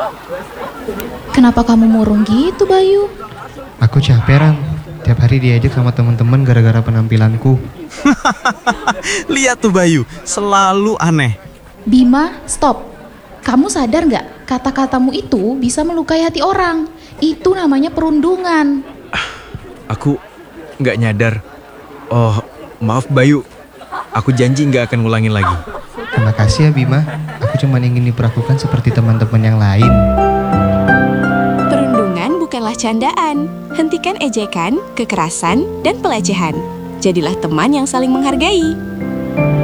Kenapa kamu murung gitu, Bayu? Aku capek, Ram. Tiap hari diajak sama teman-teman gara-gara penampilanku. Lihat tuh Bayu, selalu aneh. Bima, stop. Kamu sadar nggak? Kata-katamu itu bisa melukai hati orang. Itu namanya perundungan. Aku nggak nyadar. Oh, maaf Bayu. Aku janji nggak akan ngulangin lagi. Terima kasih ya Bima. Aku cuma ingin diperlakukan seperti teman-teman yang lain. Perundungan bukanlah candaan. Hentikan ejekan, kekerasan, dan pelecehan. Jadilah teman yang saling menghargai.